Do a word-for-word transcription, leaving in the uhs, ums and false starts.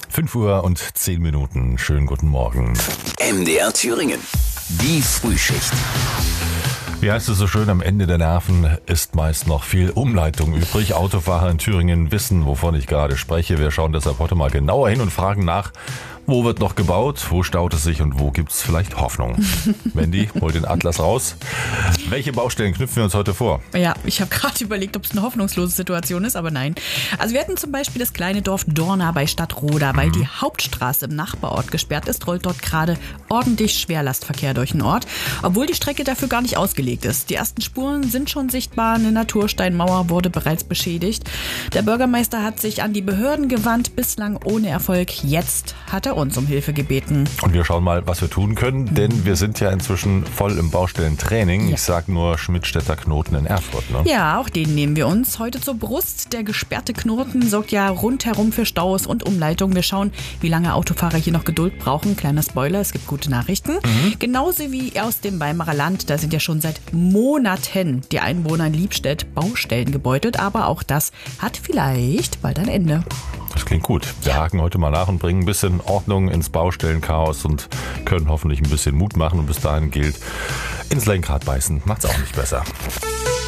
fünf Uhr und zehn Minuten. Schönen guten Morgen. M D R Thüringen. Die Frühschicht. Wie heißt es so schön, am Ende der Nerven ist meist noch viel Umleitung übrig. Autofahrer in Thüringen wissen, wovon ich gerade spreche. Wir schauen deshalb heute mal genauer hin und fragen nach, wo wird noch gebaut, wo staut es sich und wo gibt es vielleicht Hoffnung? Wendy, hol den Atlas raus. Welche Baustellen knüpfen wir uns heute vor? Ja, ich habe gerade überlegt, ob es eine hoffnungslose Situation ist, aber nein. Also wir hatten zum Beispiel das kleine Dorf Dorna bei Stadtroda. Weil mhm. die Hauptstraße im Nachbarort gesperrt ist, rollt dort gerade ordentlich Schwerlastverkehr durch den Ort, obwohl die Strecke dafür gar nicht ausgelegt ist. Die ersten Spuren sind schon sichtbar, eine Natursteinmauer wurde bereits beschädigt. Der Bürgermeister hat sich an die Behörden gewandt, bislang ohne Erfolg. Jetzt hat er uns um Hilfe gebeten. Und wir schauen mal, was wir tun können, denn wir sind ja inzwischen voll im Baustellentraining. Ja. Ich sag nur Schmidtstädter Knoten in Erfurt. Ne? Ja, auch den nehmen wir uns heute zur Brust. Der gesperrte Knoten sorgt ja rundherum für Staus und Umleitung. Wir schauen, wie lange Autofahrer hier noch Geduld brauchen. Kleiner Spoiler, es gibt gute Nachrichten. Mhm. Genauso wie aus dem Weimarer Land. Da sind ja schon seit Monaten die Einwohner in Liebstedt Baustellen gebeutelt. Aber auch das hat vielleicht bald ein Ende. Das klingt gut. Wir haken heute mal nach und bringen ein bisschen Ordnung ins Baustellenchaos und können hoffentlich ein bisschen Mut machen. Und bis dahin gilt, ins Lenkrad beißen macht's auch nicht besser.